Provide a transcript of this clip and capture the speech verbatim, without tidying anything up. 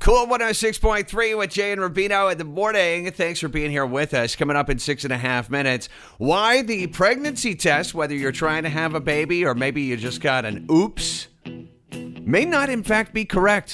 Cool one oh six point three with Jay and Rubino in the morning. Thanks for being here with us. Coming up in six and a half minutes. Why the pregnancy test, whether you're trying to have a baby or maybe you just got an oops, may not in fact be correct.